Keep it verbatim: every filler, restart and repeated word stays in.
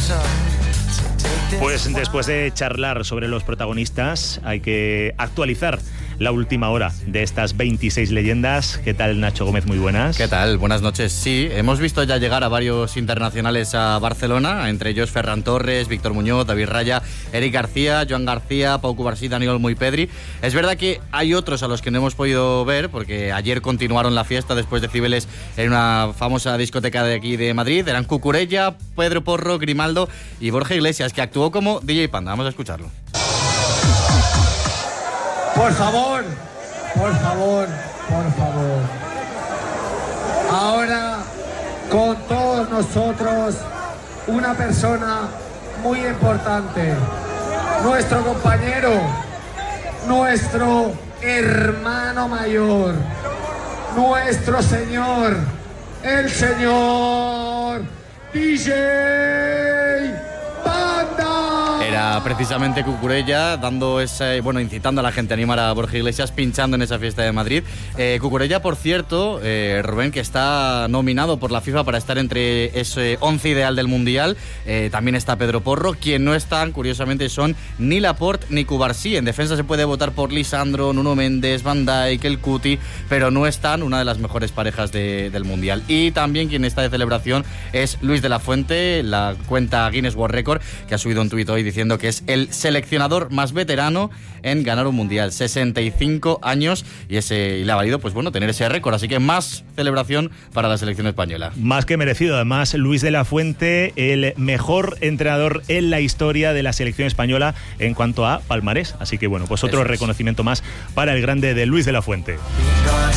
Pues después de charlar sobre los protagonistas, hay que actualizar la última hora de estas veintiséis leyendas. ¿Qué tal, Nacho Gómez? Muy buenas. ¿Qué tal? Buenas noches. Sí, hemos visto ya llegar a varios internacionales a Barcelona, entre ellos Ferran Torres, Víctor Muñoz, David Raya, Eric García, Joan García, Pau Cubarsí, Dani Olmo y Pedri. Es verdad que hay otros a los que no hemos podido ver, porque ayer continuaron la fiesta después de Cibeles en una famosa discoteca de aquí de Madrid. Eran Cucurella, Pedro Porro, Grimaldo y Borja Iglesias, que actuó como D J Panda. Vamos a escucharlo. Por favor, por favor, por favor. Ahora, con todos nosotros, una persona muy importante. Nuestro compañero, nuestro hermano mayor, nuestro señor, el señor D J Panda. Era precisamente Cucurella dando ese, bueno, incitando a la gente a animar a Borja Iglesias, pinchando en esa fiesta de Madrid. Eh, Cucurella, por cierto, eh, Rubén, que está nominado por la FIFA para estar entre ese once ideal del Mundial. Eh, también está Pedro Porro. Quien no están, curiosamente, son ni Laporte ni Cubarsí. En defensa se puede votar por Lisandro, Nuno Méndez, Van Dijk, el Cuti, pero no están, una de las mejores parejas de, del Mundial. Y también quien está de celebración es Luis de la Fuente, la cuenta Guinness World Record, que ha subido un tuit hoy diciendo que es el seleccionador más veterano en ganar un mundial, sesenta y cinco años, y ese y le ha valido, pues bueno, tener ese récord, así que más celebración para la selección española. Más que merecido, además, Luis de la Fuente, el mejor entrenador en la historia de la selección española en cuanto a palmarés, así que bueno, pues otro reconocimiento más para el grande de Luis de la Fuente.